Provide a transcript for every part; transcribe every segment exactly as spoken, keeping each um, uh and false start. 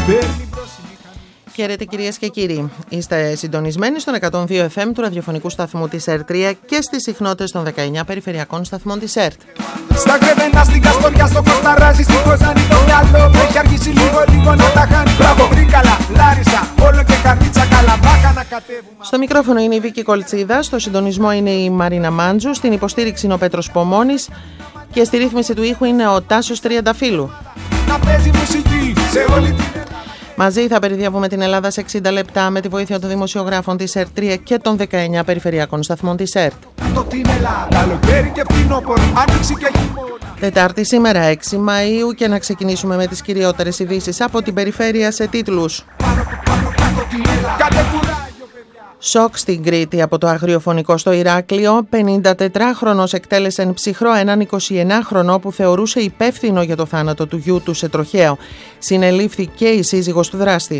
Χαίρετε κυρίες και κύριοι. Είστε συντονισμένοι στον εκατόν δύο εφ εμ του ραδιοφωνικού σταθμού της ΕΡΤ τρία και στις συχνότητες των δεκαεννιά περιφερειακών σταθμών της ΕΡΤ. Στα κρεβένα, στην Καστοριά, στο Κοσταράζι, στην Κοζάνη το μυαλό μου έχει αργήσει λίγο λίγο να τα χάνει. Μπράβο, Βρύκαλα, Λάρισα, όλο και Καρδίτσα, Καλαμάκα να κατέβουμε. Στο μικρόφωνο είναι η Βίκη Κολτσίδα, στο συντονισμό είναι η Μαρίνα Μάντζου, στην υποστήριξη είναι ο Πέτρος Πομώνης και στη ρύθμιση του ήχου είναι ο Τάσος Τριανταφύλου. Να παίζει μουσική σε όλη την... Μαζί θα περιδιαβούμε την Ελλάδα σε εξήντα λεπτά με τη βοήθεια των δημοσιογράφων της ΕΡΤ τρία και των δεκαεννιά περιφερειακών σταθμών της ΕΡΤ. Τετάρτη σήμερα έξι Μαΐου και να ξεκινήσουμε με τις κυριότερες ειδήσεις από την περιφέρεια σε τίτλους. Σοκ στην Κρήτη από το αγριοφωνικό στο Ηράκλειο. πενηντατετράχρονος εκτέλεσε εν ψυχρό έναν εικοσιενάχρονο που θεωρούσε υπεύθυνο για το θάνατο του γιού του σε τροχαίο. Συνελήφθη και η σύζυγος του δράστη.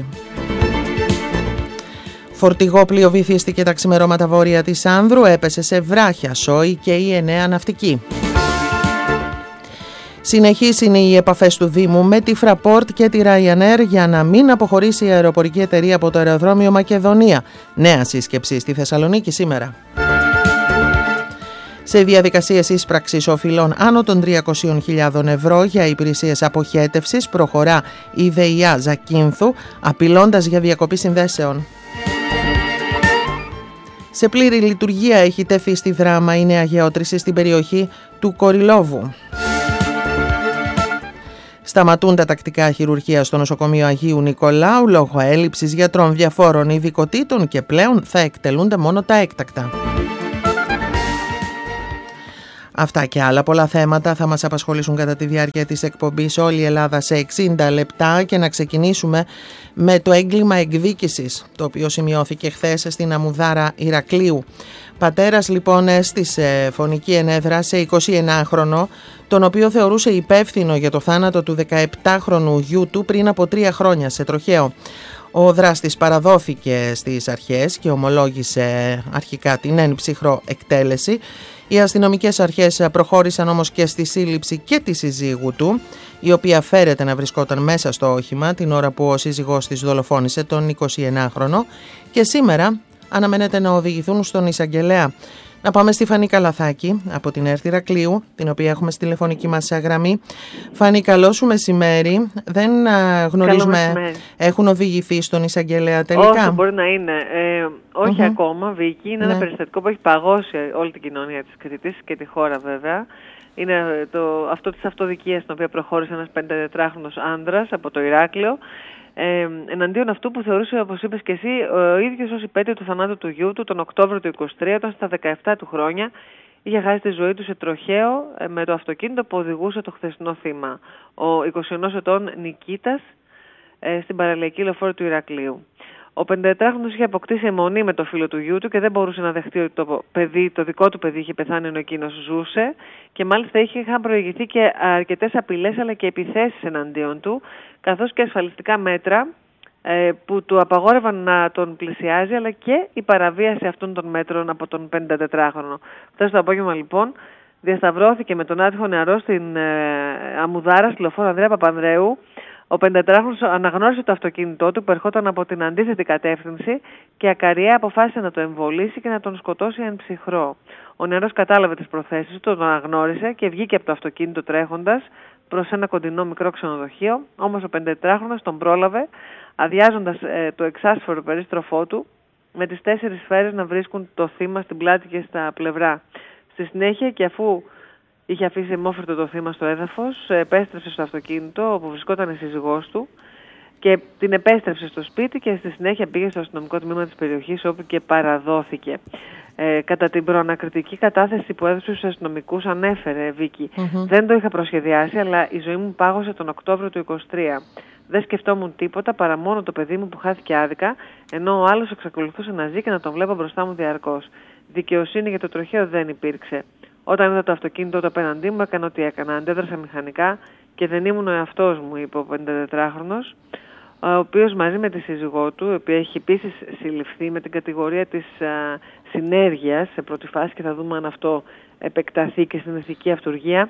Φορτηγό πλοίο βυθίστηκε τα ξημερώματα βόρεια της Άνδρου, έπεσε σε βράχια, σόι και η εννέα ναυτική. Συνεχείς είναι οι επαφές του Δήμου με τη Fraport και τη Ryanair για να μην αποχωρήσει η αεροπορική εταιρεία από το αεροδρόμιο Μακεδονία. Νέα σύσκεψη στη Θεσσαλονίκη σήμερα. Σε διαδικασίες ίσπραξης οφειλών άνω των τριακόσιες χιλιάδες ευρώ για υπηρεσίες αποχέτευσης προχωρά η ΔΕΙΑ Ζακίνθου, απειλώντας για διακοπή συνδέσεων. Σε πλήρη λειτουργία έχει τεθεί στη Δράμα η νέα γεώτρηση στην περιοχή του Κοριλόβου. Σταματούν τα τακτικά χειρουργεία στο νοσοκομείο Αγίου Νικολάου λόγω έλλειψης γιατρών διαφόρων ειδικοτήτων και πλέον θα εκτελούνται μόνο τα έκτακτα. Αυτά και άλλα πολλά θέματα θα μας απασχολήσουν κατά τη διάρκεια της εκπομπής όλη η Ελλάδα σε εξήντα λεπτά και να ξεκινήσουμε με το έγκλημα εκδίκησης, το οποίο σημειώθηκε χθες στην Αμμουδάρα Ηρακλείου. Πατέρας λοιπόν έστησε φωνική ενέδρα σε εικοσιενάχρονο, τον οποίο θεωρούσε υπεύθυνο για το θάνατο του δεκαεπτάχρονου γιού του πριν από τρία χρόνια σε τροχαίο. Ο δράστης παραδόθηκε στις αρχές και ομολόγησε αρχικά την εν ψυχρό εκτέλεση. Οι αστυνομικές αρχές προχώρησαν όμως και στη σύλληψη και τη συζύγου του, η οποία φέρεται να βρισκόταν μέσα στο όχημα την ώρα που ο σύζυγός της δολοφόνησε τον εικοσιενάχρονο και σήμερα αναμένεται να οδηγηθούν στον εισαγγελέα. Να πάμε στη Φανή Καλαθάκη από την ΕΡΤ Ηρακλείου, την οποία έχουμε στη τηλεφωνική μας γραμμή. Φανή, καλό σου μεσημέρι. Δεν α, γνωρίζουμε, έχουν οδηγηθεί στον εισαγγελέα τελικά? Όσο μπορεί να είναι. Ε, όχι mm-hmm. ακόμα, Βίκη. Είναι ναι. ένα περιστατικό που έχει παγώσει όλη την κοινωνία της Κρήτης και τη χώρα βέβαια. Είναι το, αυτό της αυτοδικίας στην οποία προχώρησε ένας πενηντατετράχρονος άνδρας από το Ηράκλειο. Ε, εναντίον αυτού που θεωρούσε, όπως είπες και εσύ, ο ίδιος ως υπέτειο του θανάτου του γιού του τον Οκτώβριο του είκοσι τρία, όταν στα δεκαεπτά του χρόνια είχε χάσει τη ζωή του σε τροχαίο ε, με το αυτοκίνητο που οδηγούσε το χθεσινό θύμα, ο εικοσιενός ετών Νικήτας, ε, στην παραλιακή λεωφόρο του Ηρακλείου. Ο πενηντατετράχρονος είχε αποκτήσει αιμονή με το φίλο του γιού του και δεν μπορούσε να δεχτεί ότι το, παιδί, το δικό του παιδί είχε πεθάνει ενώ εκείνος ζούσε και μάλιστα είχε, είχαν προηγηθεί και αρκετές απειλές αλλά και επιθέσεις εναντίον του, καθώς και ασφαλιστικά μέτρα ε, που του απαγόρευαν να τον πλησιάζει, αλλά και η παραβίαση αυτών των μέτρων από τον πενηντατετράχρονο. Χθες το απόγευμα λοιπόν διασταυρώθηκε με τον άτυχο νεαρό στην ε, Αμμουδάρα, στη λεωφόρο Ανδρέα Παπανδρέου. Ο πενηντατετράχρονος αναγνώρισε το αυτοκίνητό του που ερχόταν από την αντίθετη κατεύθυνση και ακαριέα αποφάσισε να το εμβολήσει και να τον σκοτώσει εν ψυχρό. Ο νεαρός κατάλαβε τις προθέσεις του, τον αναγνώρισε και βγήκε από το αυτοκίνητο τρέχοντας προς ένα κοντινό μικρό ξενοδοχείο. Όμως ο πενηντατετράχρονος τον πρόλαβε, αδειάζοντας ε, το εξάσφορο περίστροφό του, με τις τέσσερις σφαίρες να βρίσκουν το θύμα στην πλάτη και στα πλευρά. Στη συνέχεια, και αφού είχε αφήσει αιμόφερτο το θύμα στο έδαφος, επέστρεψε στο αυτοκίνητο όπου βρισκόταν η σύζυγός του και την επέστρεψε στο σπίτι και στη συνέχεια πήγε στο αστυνομικό τμήμα της περιοχής όπου και παραδόθηκε. Ε, κατά την προανακριτική κατάθεση που έδωσε στους αστυνομικούς ανέφερε, Βίκη, mm-hmm. δεν το είχα προσχεδιάσει, αλλά η ζωή μου πάγωσε τον Οκτώβριο του είκοσι τρία. Δεν σκεφτόμουν τίποτα παρά μόνο το παιδί μου που χάθηκε άδικα, ενώ ο άλλος εξακολουθούσε να ζει και να τον βλέπω μπροστά μου διαρκώς. Δικαιοσύνη για το τροχαίο δεν υπήρξε. Όταν είδα το αυτοκίνητο του απέναντί μου, έκανα ό,τι έκανα. Αντέδρασα μηχανικά και δεν ήμουν ο εαυτός μου, είπε ο πενηντατετράχρονος, ο οποίος μαζί με τη σύζυγό του, η οποία έχει επίσης συλληφθεί με την κατηγορία της α, συνέργειας σε πρώτη φάση και θα δούμε αν αυτό επεκταθεί και στην ηθική αυτουργία,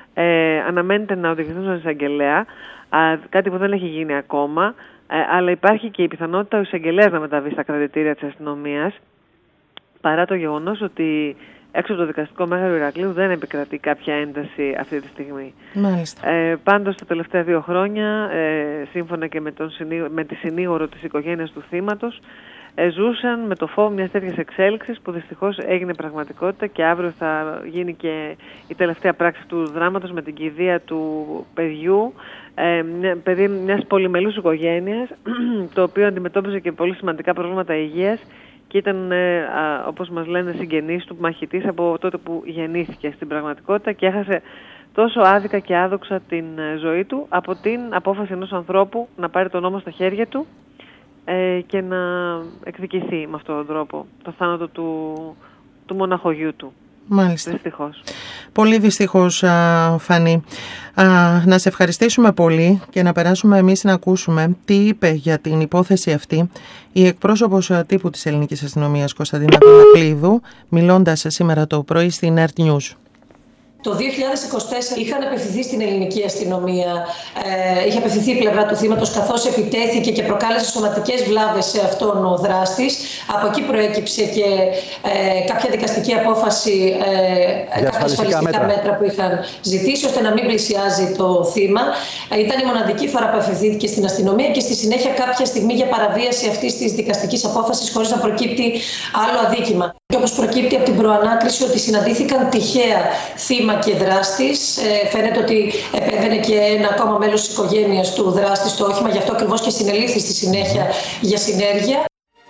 Ε, αναμένεται να οδηγηθούν στον εισαγγελέα, κάτι που δεν έχει γίνει ακόμα, ε, αλλά υπάρχει και η πιθανότητα ο εισαγγελέας να μεταβεί στα κρατητήρια της αστυνομίας, παρά το γεγονός ότι έξω από το δικαστικό μέγαρο Ηρακλείου δεν επικρατεί κάποια ένταση αυτή τη στιγμή. Μάλιστα. Ε, πάντως τα τελευταία δύο χρόνια, ε, σύμφωνα και με, τον συνήγο, με τη συνήγορο της οικογένειας του θύματος, ε, ζούσαν με το φόβο μιας τέτοιας εξέλιξης που δυστυχώς έγινε πραγματικότητα και αύριο θα γίνει και η τελευταία πράξη του δράματος με την κηδεία του παιδιού, ε, μια, παιδί μιας πολυμελούς οικογένειας, το οποίο αντιμετώπιζε και πολύ σημαντικά προβλήματα υγείας και ήταν, ε, α, όπως μας λένε, συγγενής του μαχητής από τότε που γεννήθηκε στην πραγματικότητα και έχασε τόσο άδικα και άδοξα την ζωή του από την απόφαση ενός ανθρώπου να πάρει τον νόμο στα χέρια του ε, και να εκδικηθεί με αυτόν τον τρόπο το θάνατο του, του μοναχογιού του. Μάλιστα. Δυστυχώς. Πολύ δυστυχώς, Φανή. Α, να σε ευχαριστήσουμε πολύ και να περάσουμε εμείς να ακούσουμε τι είπε για την υπόθεση αυτή η εκπρόσωπος τύπου της Ελληνικής Αστυνομίας Κωνσταντίνα Βελακλίδου, μιλώντας σήμερα το πρωί στην Earth News. Το δύο χιλιάδες είκοσι τέσσερα είχαν απευθυνθεί στην ελληνική αστυνομία, ε, είχε απευθυνθεί η πλευρά του θύματος, καθώς επιτέθηκε και προκάλεσε σωματικές βλάβες σε αυτόν ο δράστης. Από εκεί προέκυψε και ε, κάποια δικαστική απόφαση, ε, κάποια ασφαλιστικά μέτρα. μέτρα που είχαν ζητήσει, ώστε να μην πλησιάζει το θύμα. Ε, ήταν η μοναδική φορά που απευθύνθηκε στην αστυνομία και στη συνέχεια κάποια στιγμή για παραβίαση αυτής της δικαστικής απόφασης, χωρίς να προκύπτει άλλο αδίκημα. Και όπως προκύπτει από την προανάκριση ότι συναντήθηκαν τυχαία θύμα και δράστης, ε, φαίνεται ότι επέβαινε και ένα ακόμα μέλος της οικογένειας του δράστη στο όχημα, γι' αυτό ακριβώς και συνελήφθη στη συνέχεια για συνέργεια.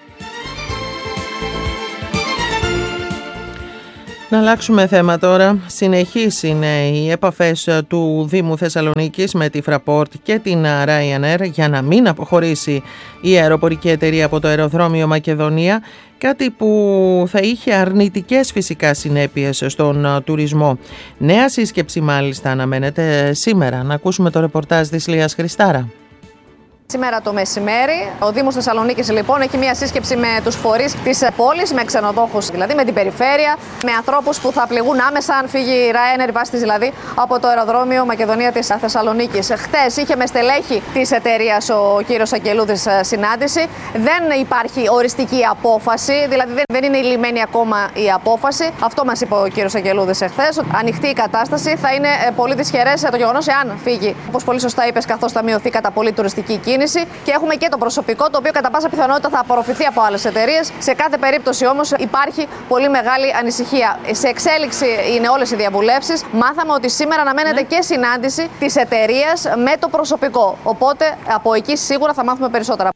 Να αλλάξουμε θέμα τώρα. Συνεχείς είναι οι επαφές του Δήμου Θεσσαλονίκης με τη Fraport και την Ryanair για να μην αποχωρήσει η αεροπορική εταιρεία από το αεροδρόμιο Μακεδονία, κάτι που θα είχε αρνητικές φυσικά συνέπειες στον τουρισμό. Νέα σύσκεψη μάλιστα αναμένεται σήμερα. Να ακούσουμε το ρεπορτάζ της Λίας Χριστάρα. Σήμερα το μεσημέρι, ο Δήμος Θεσσαλονίκης λοιπόν έχει μια σύσκεψη με τους φορείς της πόλης, με ξενοδόχους δηλαδή, με την περιφέρεια, με ανθρώπους που θα πληγούν άμεσα αν φύγει η Ryanair, βάση της δηλαδή, από το αεροδρόμιο Μακεδονία της Θεσσαλονίκης. Χτες είχε με στελέχη της εταιρείας ο κύριος Αγγελούδης συνάντηση. Δεν υπάρχει οριστική απόφαση, δηλαδή δεν είναι λυμμένη ακόμα η απόφαση. Αυτό μας είπε ο κύριος Αγγελούδης εχθές. Ανοιχτή η κατάσταση, θα είναι πολύ δυσχερές το γεγονός εάν φύγει, όπως πολύ σωστά είπες, καθώς θα μειωθεί κατά πολύ τουριστική κίνηση. Και έχουμε και το προσωπικό, το οποίο κατά πάσα πιθανότητα θα απορροφηθεί από άλλες εταιρείες. Σε κάθε περίπτωση όμως υπάρχει πολύ μεγάλη ανησυχία. Σε εξέλιξη είναι όλες οι διαβουλεύσεις. Μάθαμε ότι σήμερα αναμένεται και συνάντηση της εταιρείας με το προσωπικό. Οπότε από εκεί σίγουρα θα μάθουμε περισσότερα.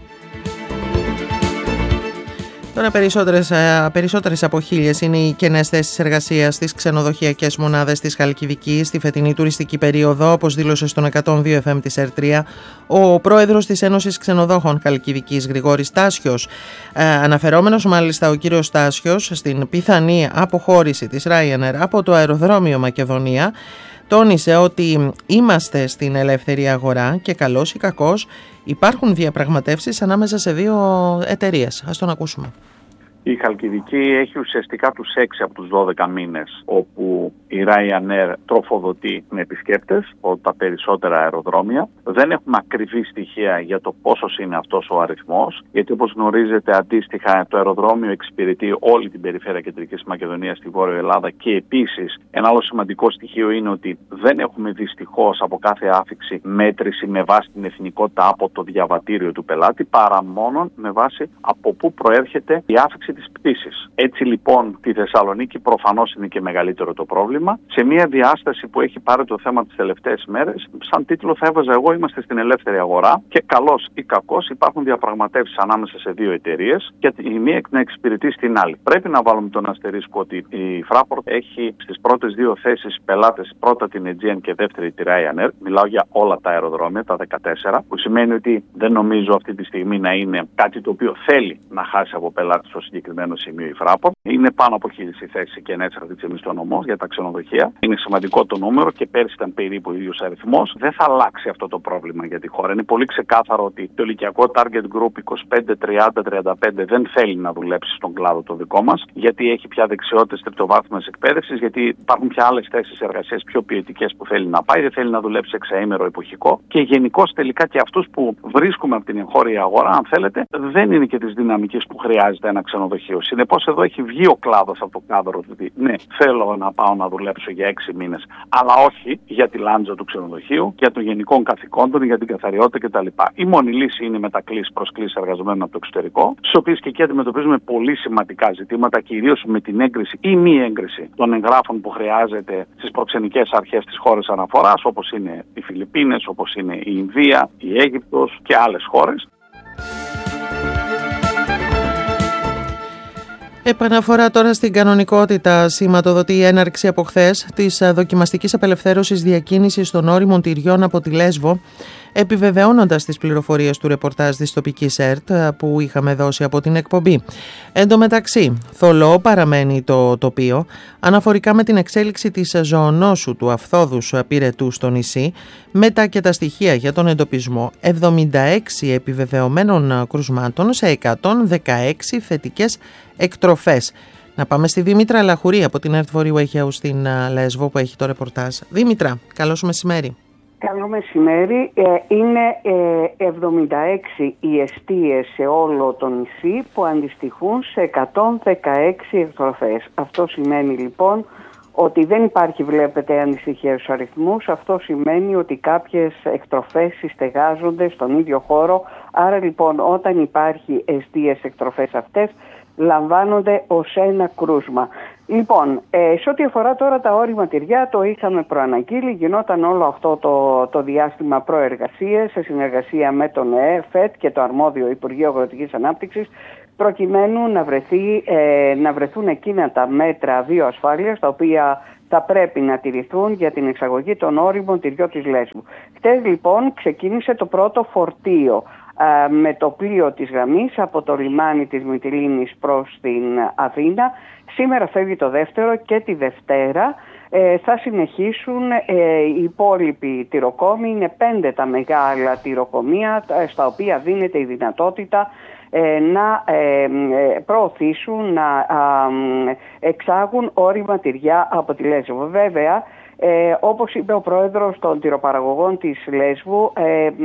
Τώρα περισσότερες, περισσότερες από χίλιες είναι οι κενές θέσεις εργασίας στις ξενοδοχειακές μονάδες της Χαλκιδικής στη φετινή τουριστική περίοδο, όπως δήλωσε στον εκατόν δύο εφ εμ της ερ τρία ο πρόεδρος της Ένωσης Ξενοδόχων Χαλκιδικής, Γρηγόρης Στάσιος. Ε, αναφερόμενος μάλιστα ο κύριος Στάσιος στην πιθανή αποχώρηση της Ryanair από το αεροδρόμιο Μακεδονία, τόνισε ότι είμαστε στην ελεύθερη αγορά και καλώς ή κακώς υπάρχουν διαπραγματεύσεις ανάμεσα σε δύο εταιρείες. Ας τον ακούσουμε. Η Χαλκιδική έχει ουσιαστικά τους έξι από τους δώδεκα μήνες όπου η Ryanair τροφοδοτεί με επισκέπτες από τα περισσότερα αεροδρόμια. Δεν έχουμε ακριβή στοιχεία για το πόσος είναι αυτός ο αριθμός, γιατί όπως γνωρίζετε αντίστοιχα το αεροδρόμιο εξυπηρετεί όλη την περιφέρεια Κεντρικής Μακεδονίας στη Βόρεια Ελλάδα και επίσης ένα άλλο σημαντικό στοιχείο είναι ότι δεν έχουμε δυστυχώς από κάθε άφιξη μέτρηση με βάση την εθνικότητα από το διαβατήριο του πελάτη, παρά μόνο με βάση από πού προέρχεται η άφιξη της πτήσης. Έτσι λοιπόν τη Θεσσαλονίκη προφανώς είναι και μεγαλύτερο το πρόβλημα. Σε μια διάσταση που έχει πάρει το θέμα τις τελευταίες μέρες, σαν τίτλο θα έβαζα εγώ είμαστε στην ελεύθερη αγορά και καλώς ή κακώς υπάρχουν διαπραγματεύσεις ανάμεσα σε δύο εταιρείες και η μία να εξυπηρετεί στην άλλη. Πρέπει να βάλουμε τον αστερίσκο ότι η Fraport έχει στις πρώτες δύο θέσεις πελάτες, πρώτα την Aegean και δεύτερη τη Ryanair. Μιλάω για όλα τα αεροδρόμια, τα δεκατέσσερα, που σημαίνει ότι δεν νομίζω αυτή τη στιγμή να είναι κάτι το οποίο θέλει να χάσει από πελάτη στο συγκεκριμένο σημείο η Fraport. Είναι πάνω από χίλιες οι θέσεις και ενέτσερα αυτή τη στιγμή στο νομό για τα ξενοδοχεία. Είναι σημαντικό το νούμερο και πέρσι ήταν περίπου ο ίδιος αριθμός. Δεν θα αλλάξει αυτό το πρόβλημα για τη χώρα. Είναι πολύ ξεκάθαρο ότι το ηλικιακό target group είκοσι πέντε, τριάντα, τριάντα πέντε δεν θέλει να δουλέψει στον κλάδο το δικό μας, γιατί έχει πια δεξιότητες τριτοβάθμιας εκπαίδευσης, γιατί υπάρχουν πια άλλες θέσεις εργασίας πιο ποιοτικές που θέλει να πάει, δεν θέλει να δουλέψει εξαήμερο εποχικό. Και γενικώς τελικά και αυτούς που βρίσκουμε από την εγχώρια αγορά, αν θέλετε, δεν είναι και της δυναμικής που χρειάζεται ένα ξενοδοχείο. Συνεπώς εδώ έχει βγει ο κλάδος από το κάδρο ότι ναι, θέλω να πάω να δουλέψω για έξι μήνες, αλλά όχι για τη λάντζα του ξενοδοχείου, για των γενικών καθηκόντων, για την καθαριότητα κτλ. Η μόνη λύση είναι μετακλήσεις προσκλήσεις εργαζομένων από το εξωτερικό, στις οποίες και εκεί αντιμετωπίζουμε πολύ σημαντικά ζητήματα, κυρίως με την έγκριση ή μη έγκριση των εγγράφων που χρειάζεται στις προξενικές αρχές της χώρας αναφοράς, όπως είναι οι Φιλιππίνες, όπως είναι η Ινδία, η Αίγυπτος και άλλες χώρες. Επαναφορά τώρα στην κανονικότητα σηματοδοτεί η έναρξη από χθες της δοκιμαστικής απελευθέρωσης διακίνησης των ώριμων τυριών από τη Λέσβο, επιβεβαιώνοντας τις πληροφορίες του ρεπορτάζ της τοπικής ΕΡΤ που είχαμε δώσει από την εκπομπή. Εν τω μεταξύ, θολό παραμένει το τοπίο αναφορικά με την εξέλιξη της ζωονόσου του αφθόδους πυρετού στο νησί, μετά και τα στοιχεία για τον εντοπισμό εβδομήντα έξι επιβεβαιωμένων κρουσμάτων σε εκατόν δεκαέξι θετικές εκτροφές. Να πάμε στη Δήμητρα Λαχουρή από την ΕΡΤ Βορείου Αιγαίου στην Λέσβο που έχει το ρεπορτάζ. Δήμητρα, καλώς μεσημέρι. Καλό μεσημέρι. Είναι εβδομήντα έξι οι εστίες σε όλο το νησί που αντιστοιχούν σε εκατόν δεκαέξι εκτροφές. Αυτό σημαίνει λοιπόν ότι δεν υπάρχει, βλέπετε, ανησυχία στους αριθμούς. Αυτό σημαίνει ότι κάποιες εκτροφές συστεγάζονται στον ίδιο χώρο. Άρα λοιπόν όταν υπάρχει εστίες εκτροφές αυτές λαμβάνονται ως ένα κρούσμα. Λοιπόν, ε, σε ό,τι αφορά τώρα τα ώριμα τυριά, το είχαμε προαναγγείλει, γινόταν όλο αυτό το, το διάστημα προεργασίες σε συνεργασία με τον ΕΕΦΕΤ και το αρμόδιο Υπουργείο Αγροτικής Ανάπτυξης, προκειμένου να, βρεθεί, ε, να βρεθούν εκείνα τα μέτρα βιοασφάλειας τα οποία θα πρέπει να τηρηθούν για την εξαγωγή των ώριμων τυριών της Λέσβου. Χτες λοιπόν ξεκίνησε το πρώτο φορτίο α, με το πλοίο της γραμμής από το λιμάνι της Μυτιλήνης προς την Αθήνα. Σήμερα φεύγει το δεύτερο και τη Δευτέρα ε, θα συνεχίσουν ε, οι υπόλοιποι τυροκόμοι. Είναι πέντε τα μεγάλα τυροκομεία στα οποία δίνεται η δυνατότητα ε, να ε, προωθήσουν, να ε, εξάγουν ώριμα τυριά από τη Λέσβο. Βέβαια, Ε, όπως είπε ο πρόεδρος των τυροπαραγωγών της Λέσβου, ε, ε,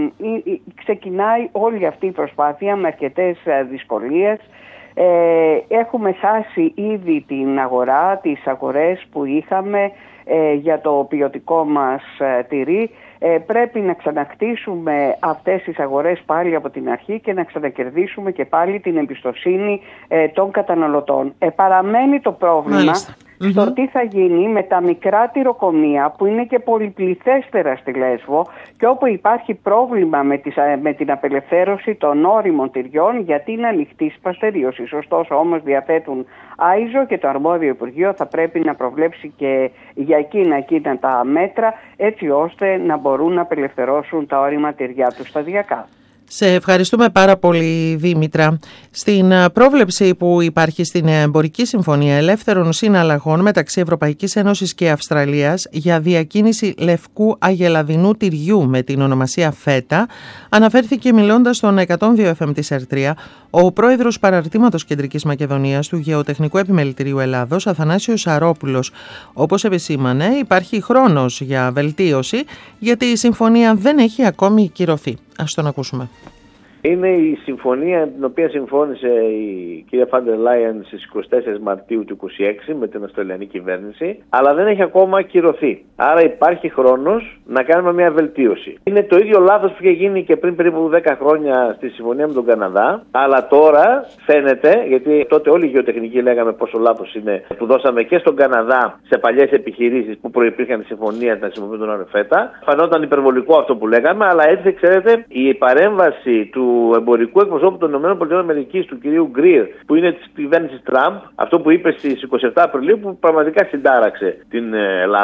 ξεκινάει όλη αυτή η προσπάθεια με αρκετές δυσκολίες. Ε, έχουμε χάσει ήδη την αγορά, τις αγορές που είχαμε ε, για το ποιοτικό μας ε, τυρί. Ε, πρέπει να ξανακτήσουμε αυτές τις αγορές πάλι από την αρχή και να ξανακερδίσουμε και πάλι την εμπιστοσύνη ε, των καταναλωτών. Ε, παραμένει το πρόβλημα Μάλιστα. στο mm-hmm. τι θα γίνει με τα μικρά τυροκομεία που είναι και πολυπληθέστερα στη Λέσβο και όπου υπάρχει πρόβλημα με, τις, με την απελευθέρωση των ώριμων τυριών γιατί είναι ανοιχτή παστερίωση. Ωστόσο όμως διαθέτουν άιζο και το αρμόδιο Υπουργείο θα πρέπει να προβλέψει και για εκείνα εκείνα τα μέτρα έτσι ώστε να μπορούν να απελευθερώσουν τα ώριμα τυριά τους σταδιακά. Σε ευχαριστούμε πάρα πολύ, Δήμητρα. Στην πρόβλεψη που υπάρχει στην Εμπορική Συμφωνία Ελεύθερων Συναλλαγών μεταξύ Ευρωπαϊκής Ένωσης και Αυστραλίας για διακίνηση λευκού αγελαδινού τυριού με την ονομασία φέτα, αναφέρθηκε μιλώντας στον εκατόν δύο εφ εμ της ΕΡΤ τρία ο πρόεδρος Παραρτήματος Κεντρικής Μακεδονίας του Γεωτεχνικού Επιμελητηρίου Ελλάδος, Αθανάσιος Σαρόπουλος. Όπως επεσήμανε, υπάρχει χρόνος για βελτίωση γιατί η συμφωνία δεν έχει ακόμη κυρωθεί. Ας τον ακούσουμε. Είναι η συμφωνία την οποία συμφώνησε η κυρία Φάντερ Λάιεν στις είκοσι τέσσερις Μαρτίου του είκοσι έξι με την Αυστραλιανή κυβέρνηση, αλλά δεν έχει ακόμα ακυρωθεί. Άρα υπάρχει χρόνος να κάνουμε μια βελτίωση. Είναι το ίδιο λάθος που είχε γίνει και πριν περίπου δέκα χρόνια στη συμφωνία με τον Καναδά, αλλά τώρα φαίνεται, γιατί τότε όλοι οι γεωτεχνικοί λέγαμε πόσο λάθος είναι που δώσαμε και στον Καναδά σε παλιές επιχειρήσεις που προϋπήρχαν τη συμφωνία να χρησιμοποιούν τον όρο φέτα. Φανόταν υπερβολικό αυτό που λέγαμε, αλλά έτσι ξέρετε η παρέμβαση του του εμπορικού εκπροσώπου των ΗΠΑ του κυρίου Γκρι, που είναι της κυβέρνησης Τραμπ, αυτό που είπε στις είκοσι επτά Απριλίου, που πραγματικά συντάραξε την Ελλάδα,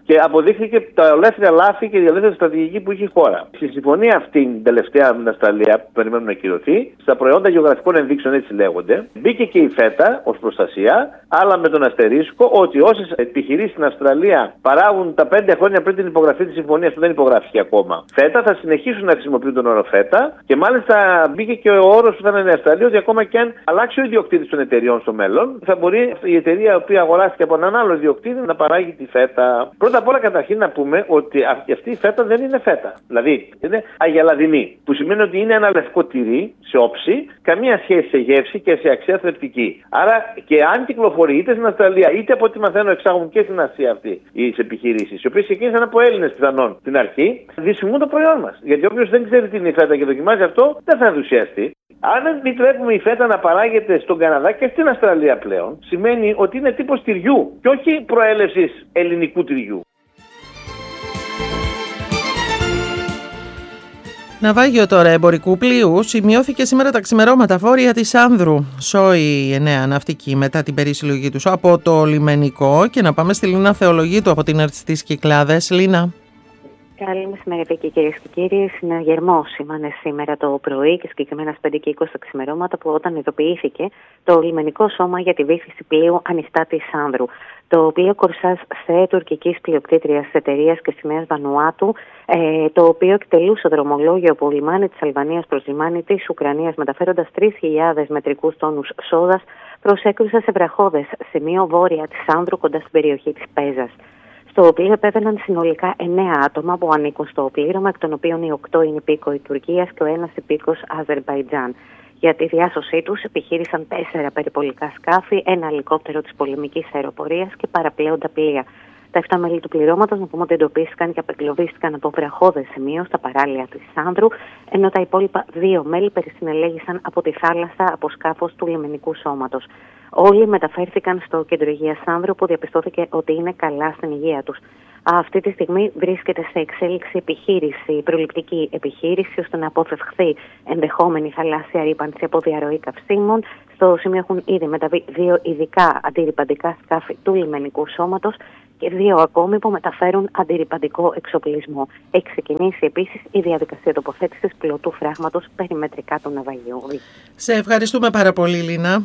και αποδείχθηκε τα ολέθρια λάθη και η ολέθρια στρατηγική που είχε η χώρα. Στη συμφωνία αυτή, την τελευταία με την Αυστραλία, που περιμένουμε να κυρωθεί, στα προϊόντα γεωγραφικών ενδείξεων, έτσι λέγονται, μπήκε και η φέτα ως προστασία, αλλά με τον αστερίσκο ότι όσες επιχειρήσεις στην Αυστραλία παράγουν τα πέντε χρόνια πριν την υπογραφή της συμφωνίας, που δεν υπογράφηκε ακόμα, φέτα, θα συνεχίσουν να χρησιμοποιούν τον όρο φέτα, και μάλιστα μπήκε και ο όρος που θα είναι η Αυστραλία ότι ακόμα και αν αλλάξει ο ιδιοκτήτης των εταιριών στο μέλλον, θα μπορεί η εταιρεία η οποία αγοράστηκε από έναν άλλο ιδιοκτήτη να παράγει τη φέτα. Πρώτα απ' όλα, καταρχήν να πούμε ότι αυτή η φέτα δεν είναι φέτα. Δηλαδή είναι αγελαδινή, που σημαίνει ότι είναι ένα λευκό τυρί σε όψη, καμία σχέση σε γεύση και σε αξία θρεπτική. Άρα και αν κυκλοφορεί είτε στην Αυστραλία είτε από ό,τι μαθαίνω εξάγουν και στην Ασία αυτή οι επιχειρήσεις, οι οποίες ξεκίνησαν από Έλληνες πιθανόν στην αρχή, δυσφημούν το προϊόν μας. Γιατί όποιος δεν ξέρει τι είναι η φέτα και δοκιμάζει αυτό, δεν θα ενθουσιαστεί. Αν επιτρέπουμε η φέτα να παράγεται στον Καναδά και στην Αυστραλία πλέον, σημαίνει ότι είναι τύπος τυριού και όχι προέλευσης ελληνικού τυριού. Ναυάγιο τώρα εμπορικού πλοίου σημειώθηκε σήμερα τα ξημερώματα βόρεια της Άνδρου. Σόι εννέα ναυτικοί μετά την περισυλλογή τους από το λιμενικό. Και να πάμε στη Λίνα Θεολογίτου από την Ερτ στις Κυκλάδες. Λίνα. Καλή μεσημέρι, κυρίες και κύριοι. Συναγερμό σήμανε σήμερα το πρωί και συγκεκριμένα στις πέντε και είκοσι τα ξημερώματα, που όταν ειδοποιήθηκε το λιμενικό σώμα για τη βύθιση πλοίου Ανιστά της Άνδρου. Το πλοίο Κορσάζ ΣΕ τουρκικής πλειοκτήτριας εταιρείας και σημαίας Βανουάτου, ε, το οποίο εκτελούσε δρομολόγιο από λιμάνι της Αλβανίας προς λιμάνι της Ουκρανίας, μεταφέροντας τρεις χιλιάδες μετρικούς τόνους σόδας, προσέκρουσε σε βραχώδες σημείο βόρεια της Άνδρου, κοντά στην περιοχή της Πέζας. Στο πλοίο επέβαιναν συνολικά εννέα άτομα που ανήκουν στο πλήρωμα, εκ των οποίων οι οκτώ είναι υπήκοοι Τουρκίας και ο ένας υπήκος Αζερμπαϊτζάν. Για τη διάσωσή τους επιχείρησαν τέσσερα περιπολικά σκάφη, ένα ελικόπτερο της πολεμικής αεροπορίας και παραπλέοντα πλοία. Τα επτά μέλη του πληρώματος, να πούμε ότι εντοπίστηκαν και απεγκλωβίστηκαν από βραχώδες σημείο στα παράλια της Άνδρου, ενώ τα υπόλοιπα δύο μέλη περισυνελέγησαν από τη θάλασσα από σκάφος του λιμενικού σώματος. Όλοι μεταφέρθηκαν στο κέντρο υγείας Άνδρου, που διαπιστώθηκε ότι είναι καλά στην υγεία τους. Αυτή τη στιγμή βρίσκεται σε εξέλιξη επιχείρηση, προληπτική επιχείρηση, ώστε να αποφευχθεί ενδεχόμενη θαλάσσια ρύπανση από διαρροή καυσίμων. Στο σημείο έχουν ήδη μεταβεί δύο ειδικά αντιρρυπαντικά σκάφη του λιμενικού σώματος και δύο ακόμη που μεταφέρουν αντιρρυπαντικό εξοπλισμό. Έχει ξεκινήσει επίσης η διαδικασία τοποθέτησης πλωτού φράγματος περιμετρικά του ναυαγίου. Σε ευχαριστούμε πάρα πολύ, Λίνα.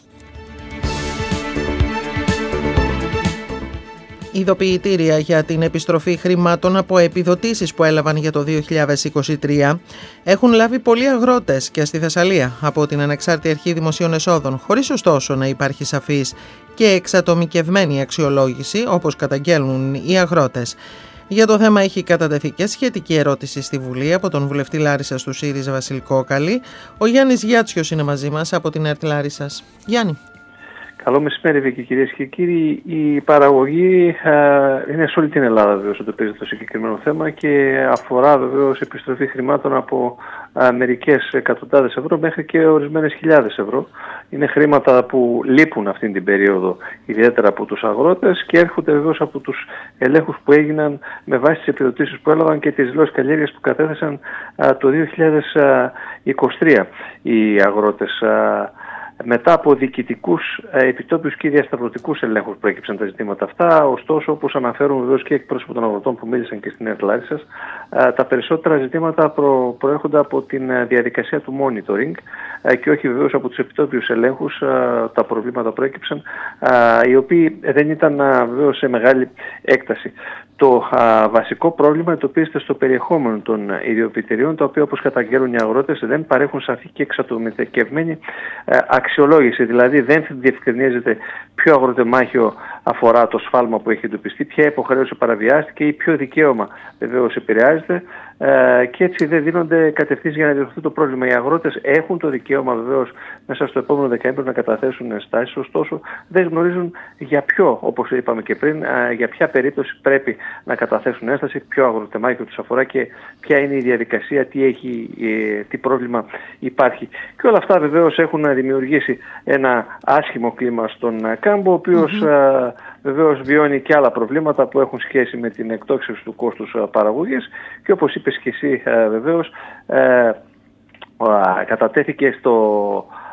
Ειδοποιητήρια για την επιστροφή χρημάτων από επιδοτήσεις που έλαβαν για το δύο χιλιάδες είκοσι τρία έχουν λάβει πολλοί αγρότες και στη Θεσσαλία από την Ανεξάρτητη Αρχή Δημοσίων Εσόδων, χωρίς ωστόσο να υπάρχει σαφής και εξατομικευμένη αξιολόγηση, όπως καταγγέλνουν οι αγρότες. Για το θέμα έχει κατατεθεί και σχετική ερώτηση στη Βουλή από τον βουλευτή Λάρισσας του ΣΥΡΙΖΑ Βασίλη Κόκαλη. Ο Γιάννης Γιάτσιος είναι μαζί μας από την Ερτ Λάρισσας. Γιάννη. Καλό μεσημέρι, Βίκη, κυρίες και κύριοι. Η παραγωγή α, είναι σε όλη την Ελλάδα, βεβαίως, όταν παίζει το συγκεκριμένο θέμα και αφορά βεβαίως επιστροφή χρημάτων από α, μερικές εκατοντάδες ευρώ μέχρι και ορισμένες χιλιάδες ευρώ. Είναι χρήματα που λείπουν αυτήν την περίοδο, ιδιαίτερα από τους αγρότες, και έρχονται βεβαίως από τους ελέγχους που έγιναν με βάση τις επιδοτήσεις που έλαβαν και τις δηλώσεις καλλιέργειας που κατέθεσαν α, το δύο χιλιάδες είκοσι τρία οι αγρότες. Α, Μετά από διοικητικούς, επιτόπιους και διασταυρωτικούς ελέγχους προέκυψαν τα ζητήματα αυτά. Ωστόσο, όπως αναφέρουν βεβαίως και εκπρόσωποι των αγροτών που μίλησαν και στην Ερτ Λάρισσας, τα περισσότερα ζητήματα προ, προέρχονται από την διαδικασία του monitoring και όχι βεβαίως από τους επιτόπιους ελέγχους. Τα προβλήματα προέκυψαν, οι οποίοι δεν ήταν βεβαίως σε μεγάλη έκταση. Το α, βασικό πρόβλημα εντοπίζεται στο περιεχόμενο των ιδιοποιητηρίων, τα οποία, όπως καταγγέλνουν οι αγρότες, δεν παρέχουν σαφή και εξατομικευμένη αξιολόγηση. Δηλαδή δεν διευκρινίζεται ποιο αγροτεμάχιο αφορά το σφάλμα που έχει εντοπιστεί, ποια υποχρέωση παραβιάστηκε ή ποιο δικαίωμα βεβαίως επηρεάζεται, ε, και έτσι δεν δίνονται κατευθύνσεις για να διορθωθεί το πρόβλημα. Οι αγρότες έχουν το δικαίωμα βεβαίως μέσα στο επόμενο δεκαήμερο να καταθέσουν ενστάσεις, ωστόσο δεν γνωρίζουν για ποιο, όπως είπαμε και πριν, ε, για ποια περίπτωση πρέπει να καταθέσουν ένσταση, ποιο αγροτεμάχιο τους αφορά και ποια είναι η διαδικασία, τι, έχει, ε, τι πρόβλημα υπάρχει. Και όλα αυτά βεβαίως έχουν δημιουργήσει ένα άσχημο κλίμα στον κάμπο, ο οποίος mm-hmm. βεβαίως βιώνει και άλλα προβλήματα που έχουν σχέση με την εκτόξευση του κόστους παραγωγής και, όπως είπες και εσύ, βεβαίως ε, κατατέθηκε στο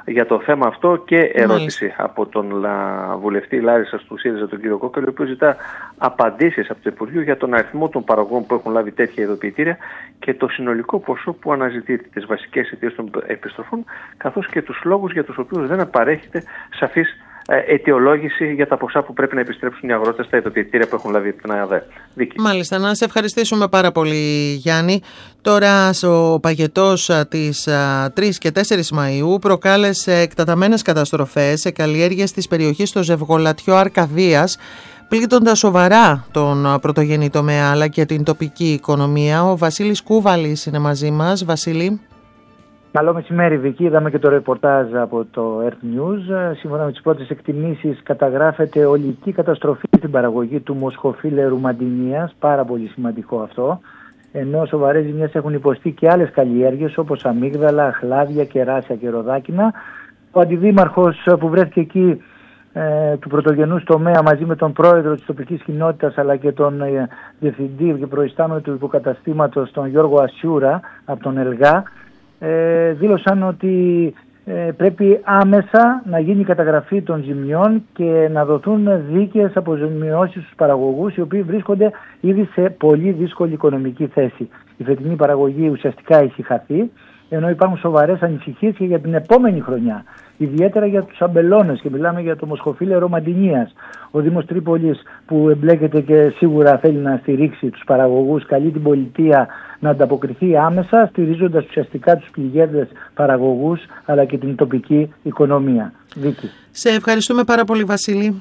για το θέμα αυτό και ερώτηση Μάλιστα. από τον βουλευτή Λάρισσας του ΣΥΡΙΖΑ, τον κύριο Κόκαλη, ο οποίος ζητά απαντήσεις από το Υπουργείο για τον αριθμό των παραγωγών που έχουν λάβει τέτοια ειδοποιητήρια και το συνολικό ποσό που αναζητείται, τις βασικές αιτίες των επιστροφών, καθώς και τους λόγους για τους οποίους δεν παρέχεται σαφής αιτιολόγηση για τα ποσά που πρέπει να επιστρέψουν οι αγρότες στα ειδοποιητήρια που έχουν λάβει από την ΑΕΔ. Δίκη. Μάλιστα, να σε ευχαριστήσουμε πάρα πολύ, Γιάννη. Τώρα ο παγετός της τρεις και τέσσερις Μαΐου προκάλεσε εκτεταμένες καταστροφές σε καλλιέργειες της περιοχής στο Ζευγολατιό Αρκαδίας, πλήττοντας σοβαρά τον πρωτογενή τομέα αλλά και την τοπική οικονομία. Ο Βασίλης Κούβαλης είναι μαζί μας. Βασίλη. Καλό μεσημέρι, Βική. Είδαμε και το ρεπορτάζ από το Earth News. Σύμφωνα με τις πρώτες εκτιμήσεις, καταγράφεται ολική καταστροφή στην παραγωγή του μοσχοφίλερου μαντινίας. Πάρα πολύ σημαντικό αυτό. Ενώ σοβαρές ζημιές έχουν υποστεί και άλλες καλλιέργειες όπως αμύγδαλα, αχλάδια, κεράσια και ροδάκινα. Ο αντιδήμαρχος που βρέθηκε εκεί ε, του πρωτογενούς τομέα μαζί με τον πρόεδρο της τοπικής κοινότητας αλλά και τον ε, διευθυντή και προϊστάμενο του υποκαταστήματος, τον Γιώργο Ασιούρα από τον ΕΛΓΑ, Ε, δήλωσαν ότι ε, πρέπει άμεσα να γίνει η καταγραφή των ζημιών και να δοθούν δίκαιες αποζημιώσεις στους παραγωγούς, οι οποίοι βρίσκονται ήδη σε πολύ δύσκολη οικονομική θέση. Η φετινή παραγωγή ουσιαστικά έχει χαθεί, ενώ υπάρχουν σοβαρές ανησυχίες και για την επόμενη χρονιά. Ιδιαίτερα για τους αμπελώνες, και μιλάμε για το μοσχοφίλερο μαντινίας. Ο Δήμος Τρίπολης, που εμπλέκεται και σίγουρα θέλει να στηρίξει τους παραγωγούς, καλεί την πολιτεία να ανταποκριθεί άμεσα, στηρίζοντας ουσιαστικά τους πληγέντες παραγωγούς αλλά και την τοπική οικονομία. Βίκη. Σε ευχαριστούμε πάρα πολύ, Βασίλη.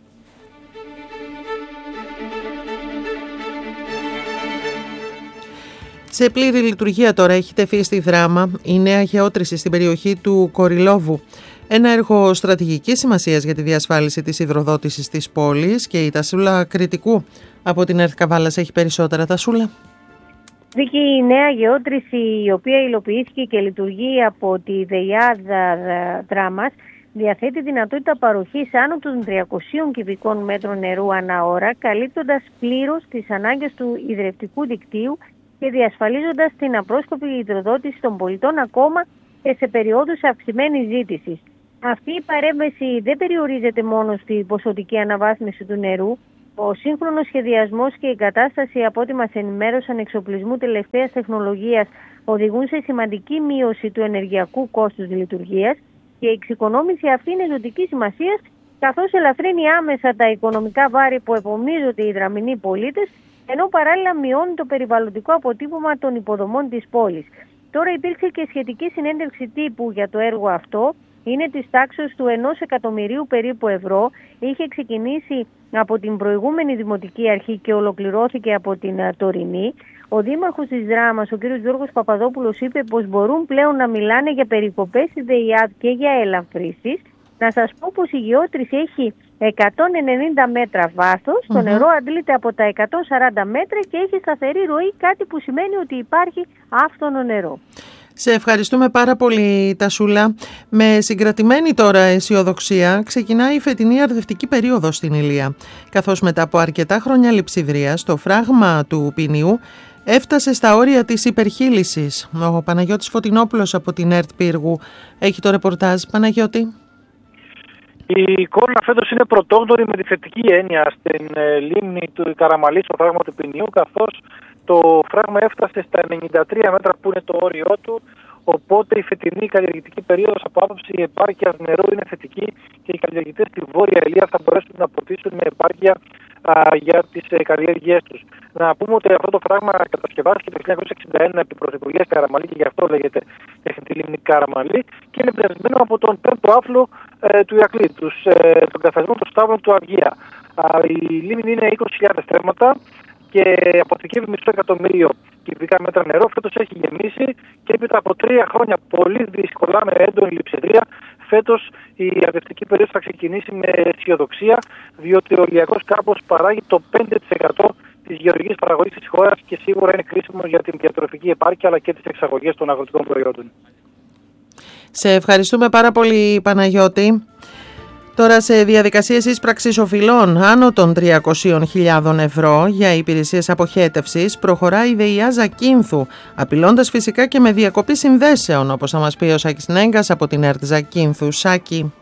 Σε πλήρη λειτουργία τώρα έχει τεθεί στη Δράμα η νέα γεώτρηση στην περιοχή του Κοριλόβου. Ένα έργο στρατηγικής σημασίας για τη διασφάλιση της υδροδότησης της πόλης, και η Τασούλα Κρητικού από την ΕΡΤ Καβάλας έχει περισσότερα. Τασούλα. Βίκη, η νέα γεώτρηση, η οποία υλοποιήθηκε και λειτουργεί από τη ΔΕΙΑΔ Δράμας, διαθέτει δυνατότητα παροχής άνω των τριακοσίων κυβικών μέτρων νερού ανά ώρα, καλύπτοντας πλήρως τις ανάγκες του ιδρευτικού δικτύου και διασφαλίζοντας την απρόσκοπη υδροδότηση των πολιτών ακόμα και σε περιόδους αυξημένης ζήτησης. Αυτή η παρέμβαση δεν περιορίζεται μόνο στη ποσοτική αναβάθμιση του νερού. Ο σύγχρονος σχεδιασμός και η εγκατάσταση, από ό,τι μας ενημέρωσαν, εξοπλισμού τελευταίας τεχνολογίας οδηγούν σε σημαντική μείωση του ενεργειακού κόστους λειτουργίας, και η εξοικονόμηση αυτή είναι ζωτική σημασία, καθώς ελαφρύνει άμεσα τα οικονομικά βάρη που επομίζονται οι δραμηνοί πολίτες, ενώ παράλληλα μειώνει το περιβαλλοντικό αποτύπωμα των υποδομών της πόλης. Τώρα υπήρξε και σχετική συνέντευξη τύπου για το έργο αυτό. Είναι της τάξης του ενός εκατομμυρίου περίπου ευρώ. Είχε ξεκινήσει από την προηγούμενη Δημοτική Αρχή και ολοκληρώθηκε από την τωρινή. Ο Δήμαρχος της Δράμας, ο κ. Γιώργος Παπαδόπουλος, είπε πως μπορούν πλέον να μιλάνε για περικοπές στη ΔΕΙΑΔ και για ελαφρύσεις. Να σας πω πως η γεώτρηση έχει εκατόν ενενήντα μέτρα βάθος, mm-hmm. το νερό αντλείται από τα εκατόν σαράντα μέτρα και έχει σταθερή ροή, κάτι που σημαίνει ότι υπάρχει άφθονο νερό. Σε ευχαριστούμε πάρα πολύ, Τασούλα. Με συγκρατημένη τώρα αισιοδοξία ξεκινάει η φετινή αρδευτική περίοδος στην Ηλία, καθώς μετά από αρκετά χρόνια λειψιδρίας το φράγμα του ποινιού έφτασε στα όρια της υπερχείλησης. Ο Παναγιώτης Φωτεινόπουλος από την ΕΡΤ Πύργου έχει το ρεπορτάζ. Παναγιώτη. Η εικόνα φέτος είναι πρωτόγνωρη με τη θετική έννοια στην ε, λίμνη του Καραμαλή, στο φράγμα του ποινιού, καθώς το φράγμα έφτασε στα ενενήντα τρία μέτρα που είναι το όριό του, οπότε η φετινή καλλιεργητική περίοδος από άποψη επάρκειας νερού είναι θετική και οι καλλιεργητές στη Βόρεια Ηλία θα μπορέσουν να ποτίσουν με επάρκεια α, για τις ε, καλλιέργειές τους. Να πούμε ότι αυτό το φράγμα κατασκευάστηκε το χίλια εννιακόσια εξήντα ένα επί πρωθυπουργίας Καραμαλή και γι' αυτό λέγεται τεχνητή λίμνη Καραμαλή και είναι εμπνευσμένο από τον πέμπτο άφλο ε, του Ηρακλή, τους, ε, τον καθαρισμό των στάβλων του Αυγία. Α, η λίμνη είναι είκοσι χιλιάδες στρέμματα και αποθηκεύει μισό εκατομμύριο κυβικά μέτρα νερό. Φέτος έχει γεμίσει και έπειτα από τρία χρόνια πολύ δύσκολα με έντονη λειψιδρία, φέτος η αρδευτική περίοδος θα ξεκινήσει με αισιοδοξία, διότι ο ηλιακός κάμπος παράγει το πέντε τοις εκατό της γεωργικής παραγωγής της χώρας και σίγουρα είναι κρίσιμο για την διατροφική επάρκεια αλλά και τις εξαγωγές των αγροτικών προϊόντων. Σε ευχαριστούμε πάρα πολύ, Παναγιώτη. Τώρα σε διαδικασίες ίσπραξης οφειλών άνω των τριακόσιες χιλιάδες ευρώ για υπηρεσίες αποχέτευσης προχωράει η ΔΕΙΑ Ζακίνθου, απειλώντας φυσικά και με διακοπή συνδέσεων, όπως θα μας πει ο Σάκης Νέγκας από την ΕΡΤ Ζακίνθου. Σάκη.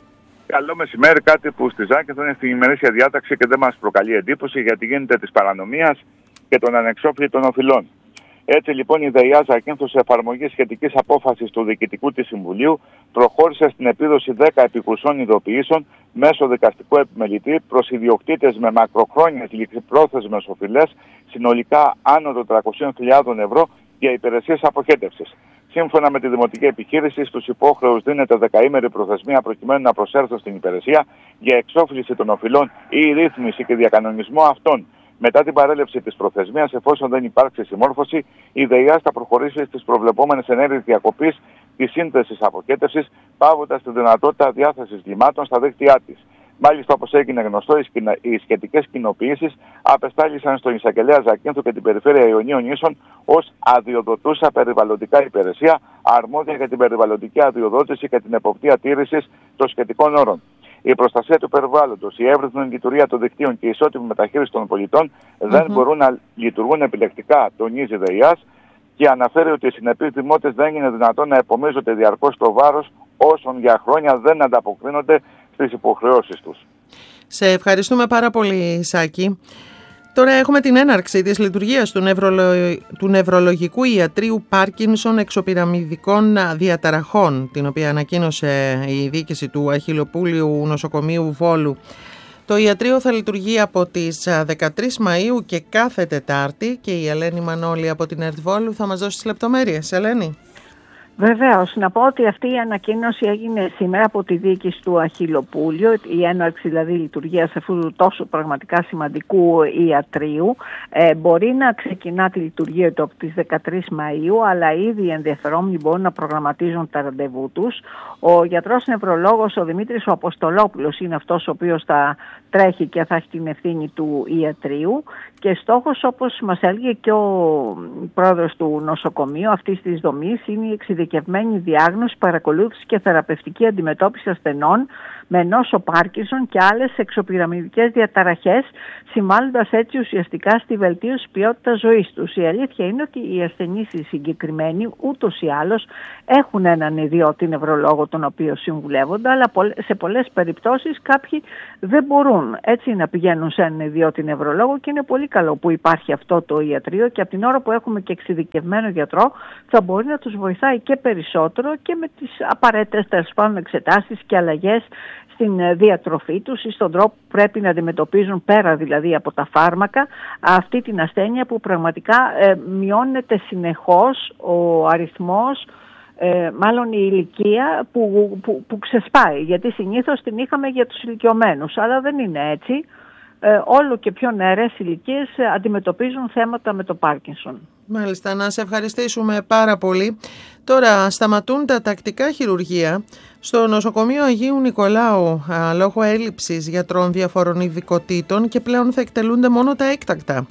Καλό μεσημέρι, κάτι που στη Ζάκυνθο είναι στην ημερήσια διάταξη και δεν μας προκαλεί εντύπωση, γιατί γίνεται της παρανομίας και των ανεξόφλητων οφειλών. Έτσι λοιπόν η ΔΕΙΑ Ζακίνθου, σε εφαρμογή σχετικής απόφασης του Διοικητικού της Συμβουλίου, προχώρησε στην επίδοση δέκα επικουρσών ειδοποιήσεων μέσω δικαστικού επιμελητή προς ιδιοκτήτες με μακροχρόνιες ληξιπρόθεσμες οφειλές, συνολικά άνω των τριακόσιες χιλιάδες ευρώ για υπηρεσίες αποχέτευσης. Σύμφωνα με τη δημοτική επιχείρηση, στους υπόχρεους δίνεται δεκαήμερη προθεσμία προκειμένου να προσέλθουν στην υπηρεσία για εξόφληση των οφειλών ή ρύθμιση και διακανονισμό αυτών. Μετά την παρέλευση της προθεσμίας, εφόσον δεν υπάρξει συμμόρφωση, η ΔΕΙΑ θα προχωρήσει στις προβλεπόμενες ενέργειες διακοπής της σύνθεσης αποχέτευσης, πάβοντας τη δυνατότητα διάθεσης λιμάτων στα δίκτυά της. Μάλιστα, όπως έγινε γνωστό, οι σχετικές κοινοποιήσεις απεστάλησαν στον εισαγγελέα Ζακίνθου και την περιφέρεια Ιωνίων Νήσων ως αδειοδοτούσα περιβαλλοντικά υπηρεσία, αρμόδια για την περιβαλλοντική αδειοδότηση και την εποπτεία τήρησης των σχετικών όρων. Η προστασία του περιβάλλοντος, η εύρυθμη λειτουργία των δικτύων και η ισότιμη μεταχείριση των πολιτών mm-hmm. δεν μπορούν να λειτουργούν επιλεκτικά, τονίζει η ΔΕΙΑ, και αναφέρει ότι οι συνεπείς δημότες δεν είναι δυνατόν να επομίζονται διαρκώς το βάρος όσων για χρόνια δεν ανταποκρίνονται στις υποχρεώσεις τους. Σε ευχαριστούμε πάρα πολύ, Σάκη. Τώρα έχουμε την έναρξη της λειτουργίας του, νευρολο... του νευρολογικού ιατρείου Πάρκινσον εξωπυραμιδικών διαταραχών, την οποία ανακοίνωσε η διοίκηση του Αχιλλοπούλιου Νοσοκομείου Βόλου. Το ιατρείο θα λειτουργεί από τις δεκατρείς Μαΐου και κάθε Τετάρτη, και η Ελένη Μανώλη από την ΕΡΤ Βόλου θα μας δώσει τις λεπτομέρειες. Ελένη. Βεβαίως, να πω ότι αυτή η ανακοίνωση έγινε σήμερα από τη διοίκηση του Αχιλλοπούλιου, η έναρξη δηλαδή λειτουργίας αυτού του τόσο πραγματικά σημαντικού ιατρείου. Ε, μπορεί να ξεκινά τη λειτουργία του από τις δεκατρείς Μαΐου, αλλά ήδη οι ενδιαφερόμενοι μπορούν να προγραμματίζουν τα ραντεβού τους. Ο γιατρός νευρολόγος, ο Δημήτρης ο Αποστολόπουλος, είναι αυτός ο οποίος θα τρέχει και θα έχει την ευθύνη του ιατρείου, και στόχος, όπως μας έλεγε και ο πρόεδρος του νοσοκομείου αυτής της δομής, είναι η εξειδικευμένη διάγνωση, παρακολούθηση και θεραπευτική αντιμετώπιση ασθενών με νόσο Πάρκινσον και άλλες εξωπυραμιδικές διαταραχές, συμβάλλοντας έτσι ουσιαστικά στη βελτίωση ποιότητας ζωής τους. Η αλήθεια είναι ότι οι ασθενείς οι συγκεκριμένοι ούτως ή άλλως έχουν έναν ιδιώτη νευρολόγο τον οποίο συμβουλεύονται, αλλά σε πολλές περιπτώσεις κάποιοι δεν μπορούν έτσι να πηγαίνουν σε έναν ιδιώτη νευρολόγο, και είναι πολύ καλό που υπάρχει αυτό το ιατρείο, και από την ώρα που έχουμε και εξειδικευμένο γιατρό θα μπορεί να τους βοηθάει και περισσότερο και με τις απαραίτητες τέλος πάντων εξετάσεις και αλλαγές στην διατροφή τους ή στον τρόπο που πρέπει να αντιμετωπίζουν, πέρα δηλαδή από τα φάρμακα, αυτή την ασθένεια που πραγματικά ε, μειώνεται συνεχώς ο αριθμός, ε, μάλλον η ηλικία που, που, που ξεσπάει, γιατί συνήθως την είχαμε για τους ηλικιωμένους, αλλά δεν είναι έτσι. Ε, όλο και πιο νεαρές ηλικίες αντιμετωπίζουν θέματα με το Πάρκινσον. Μάλιστα, να σε ευχαριστήσουμε πάρα πολύ. Τώρα σταματούν τα τακτικά χειρουργεία στο νοσοκομείο Αγίου Νικολάου α, λόγω έλλειψης γιατρών διαφορών ειδικοτήτων, και πλέον θα εκτελούνται μόνο τα έκτακτα.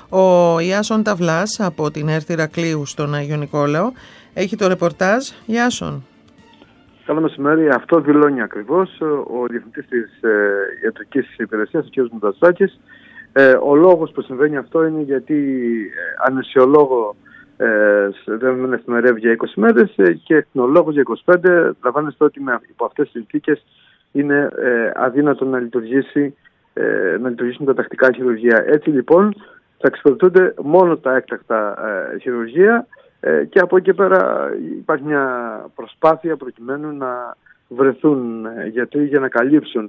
Ο Ιάσον Ταυλάς από την ΕΡΤ Ηρακλείου στον Άγιο Νικόλαο έχει το ρεπορτάζ. Ιάσον. Καλό μεσημέρι. Αυτό δηλώνει ακριβώς ο Διευθυντής της ε, Ιατρικής Υπηρεσίας, ο κ. Μουτασάκης. Ε, ο λόγος που συμβαίνει αυτό είναι γιατί ε, ανεσιολόγο ε, δεν εφημερεύει για είκοσι μέρες ε, και εθνολόγος για είκοσι πέντε. Λαμβάνεστε ότι με, υπό αυτές τις συνθήκες είναι ε, αδύνατο να, λειτουργήσει, ε, να λειτουργήσουν τα τακτικά χειρουργεία. Έτσι λοιπόν θα εξυπηρετούνται μόνο τα έκτακτα ε, χειρουργεία. Και από εκεί και πέρα υπάρχει μια προσπάθεια προκειμένου να βρεθούν γιατροί για να καλύψουν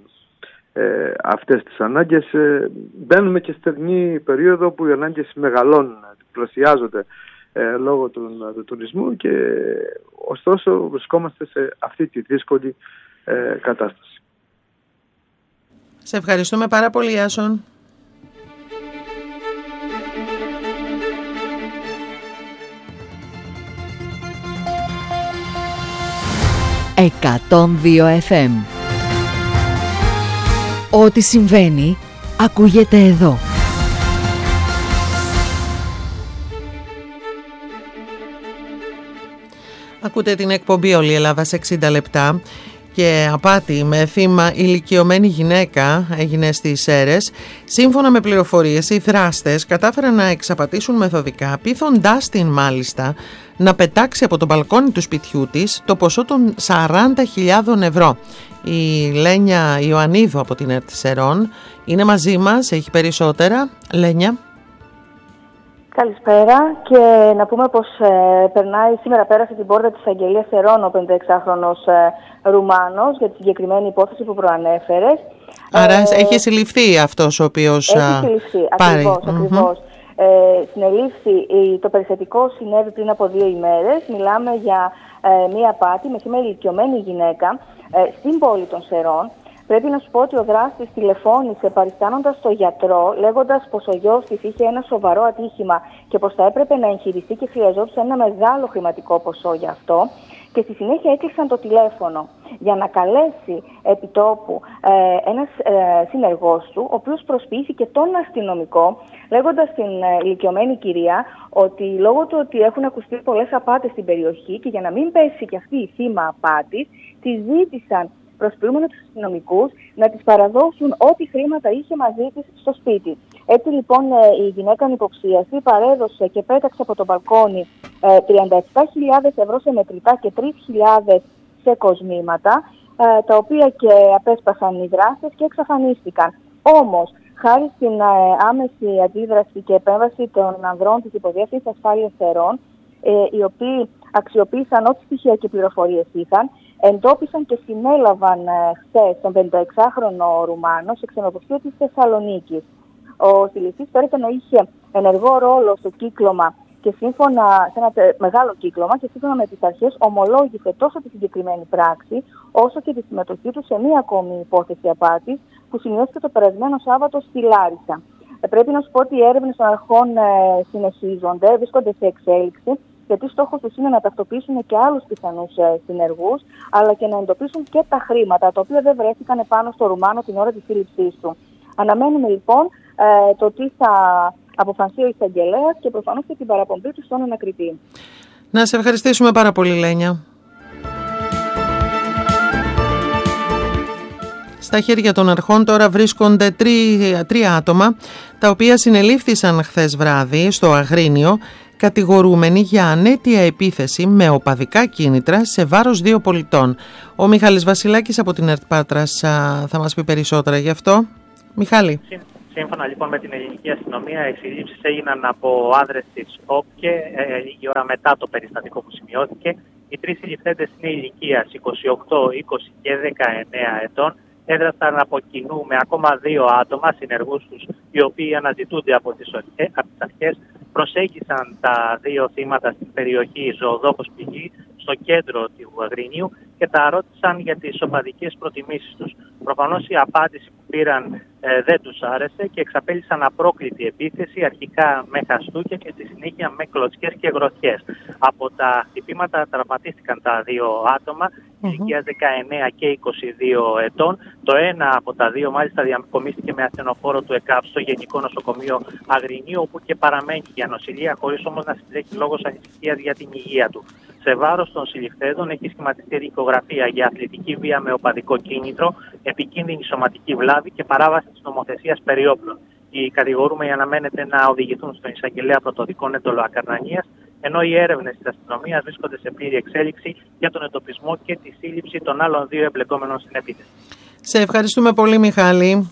ε, αυτές τις ανάγκες. Ε, μπαίνουμε και στερνή περίοδο που οι ανάγκες μεγαλώνουν, πλασιάζονται ε, λόγω του, του τουρισμού, και ωστόσο βρισκόμαστε σε αυτή τη δύσκολη ε, κατάσταση. Σε ευχαριστούμε πάρα πολύ, Άσον. εκατόν δύο εφ εμ. Ό,τι συμβαίνει ακούγεται εδώ. Ακούτε την εκπομπή «Όλη η Ελλάδα σε εξήντα λεπτά». και απάτη με θύμα ηλικιωμένη γυναίκα έγινε στις Σέρρες. Σύμφωνα με πληροφορίες, οι δράστες κατάφεραν να εξαπατήσουν μεθοδικά, πείθοντάς την μάλιστα να πετάξει από το μπαλκόνι του σπιτιού της το ποσό των σαράντα χιλιάδων ευρώ. Η Λένια Ιωαννίδου από την ΕΡΤ Σερών είναι μαζί μας, έχει περισσότερα. Λένια. Καλησπέρα, και να πούμε πως ε, περνάει, σήμερα πέρασε την πόρτα της Αγγελίας Σερών ο πενηνταεξάχρονος ε, Ρουμάνος για τη συγκεκριμένη υπόθεση που προανέφερες. Άρα ε, έχει συλληφθεί αυτός ο οποίος έχει συλληφθεί, πάρει. ακριβώς, Mm-hmm. ακριβώς. Ε, συνελήφθη, το περιστατικό συνέβη πριν από δύο ημέρες. Μιλάμε για ε, μία απάτη με θύμα ηλικιωμένη γυναίκα ε, στην πόλη των Σερών. Πρέπει να σου πω ότι ο δράστης τηλεφώνησε παριστάνοντας τον γιατρό, λέγοντας πως ο γιος της είχε ένα σοβαρό ατύχημα και πως θα έπρεπε να εγχειριστεί και χρειαζόταν ένα μεγάλο χρηματικό ποσό γι' αυτό. Και στη συνέχεια έκλεισαν το τηλέφωνο για να καλέσει επιτόπου ε, ένας ε, συνεργός του, ο οποίος προσποιήθηκε τον αστυνομικό, λέγοντας στην ε, ηλικιωμένη κυρία ότι λόγω του ότι έχουν ακουστεί πολλές απάτες στην περιοχή και για να μην πέσει και αυτή η θύμα απάτης, τη ζήτησαν προσποιούμενοι τους αστυνομικούς να της παραδώσουν ό,τι χρήματα είχε μαζί της στο σπίτι. Έτσι λοιπόν η γυναίκα ανυποψίαστη παρέδωσε και πέταξε από το μπαλκόνι ε, τριάντα επτά χιλιάδες ευρώ σε μετρητά και τρεις χιλιάδες σε κοσμήματα, ε, τα οποία και απέσπασαν οι δράστες και εξαφανίστηκαν. Όμως, χάρη στην ε, άμεση αντίδραση και επέμβαση των ανδρών της Υποδιεύθυνσης Ασφάλειας Σερών, ε, οι οποίοι αξιοποίησαν ό,τι στοιχεία και πληροφορίες είχαν, εντόπισαν και συνέλαβαν ε, χθες τον πενηνταεξάχρονο Ρουμάνο σε ξενοδοχείο της Θεσσαλονίκης. Ο συλληφθής φέρεται να είχε ενεργό ρόλο στο κύκλωμα και σύμφωνα σε ένα μεγάλο κύκλωμα και σύμφωνα με τις αρχές ομολόγησε τόσο τη συγκεκριμένη πράξη όσο και τη συμμετοχή του σε μία ακόμη υπόθεση απάτης που σημειώθηκε το περασμένο Σάββατο στη Λάρισα. Ε, πρέπει να σου πω ότι οι έρευνες των αρχών ε, συνεχίζονται, βρίσκονται σε εξέλιξη, γιατί στόχος τους είναι να ταυτοποιήσουν και άλλους πιθανούς ε, συνεργούς, αλλά και να εντοπίσουν και τα χρήματα, τα οποία δεν βρέθηκαν επάνω στο Ρουμάνο την ώρα της σύλληψής του. Αναμένουμε λοιπόν ε, το τι θα αποφανθεί ο εισαγγελέας και προφανώς και την παραπομπή του στον ανακριτή. Να σε ευχαριστήσουμε πάρα πολύ, Λένια. Στα χέρια των αρχών τώρα βρίσκονται τρία, τρία άτομα, τα οποία συνελήφθησαν χθες βράδυ στο Αγρίνιο, κατηγορούμενοι για ανέτεια επίθεση με οπαδικά κίνητρα σε βάρος δύο πολιτών. Ο Μιχάλης Βασιλάκης από την ΕΡΤ Πάτρας θα μας πει περισσότερα γι' αυτό. Μιχάλη. Σύμφωνα λοιπόν με την ελληνική αστυνομία, οι συλλήψεις έγιναν από άνδρες της ΟΠΚΕ ε, λίγη ώρα μετά το περιστατικό που σημειώθηκε. Οι τρεις συλληφθέντες είναι ηλικίας είκοσι οκτώ, είκοσι και δεκαεννέα ετών. Έδρασαν από κοινού με ακόμα δύο άτομα, συνεργούς τους, οι οποίοι αναζητούνται από τις αρχές. Προσέγγισαν τα δύο θύματα στην περιοχή Ζωοδόχος Πηγή, στο κέντρο του Αγρινίου, και τα ρώτησαν για τις οπαδικές προτιμήσεις τους. Προφανώς η απάντηση που πήραν ε, δεν τους άρεσε και εξαπέλυσαν απρόκλητη επίθεση, αρχικά με χαστούκια και στη συνέχεια με κλωτσιές και γροθιές. Από τα χτυπήματα τραυματίστηκαν τα δύο άτομα, mm-hmm. ηλικίας δεκαεννέα και είκοσι δύο ετών. Το ένα από τα δύο μάλιστα διαμεκομίστηκε με ασθενοφόρο του ΕΚΑΒ στο Γενικό Νοσοκομείο Αγρινίου, όπου και παραμένει για νοσηλεία, χωρίς όμως να συντρέχει λόγος ανησυχίας για την υγεία του. Σε βάρος των συλληφθέντων έχει σχηματιστεί δικογραφία για αθλητική βία με οπαδικό κίνητρο, επικίνδυνη σωματική βλάβη και παράβαση της νομοθεσίας περί όπλων. Οι κατηγορούμενοι αναμένεται να οδηγηθούν στον εισαγγελέα πρωτοδικών έντολο ακαρνανίας, ενώ οι έρευνες της αστυνομίας βρίσκονται σε πλήρη εξέλιξη για τον εντοπισμό και τη σύλληψη των άλλων δύο εμπλεκόμενων στην επίθεση. Σε ευχαριστούμε πολύ, Μιχάλη.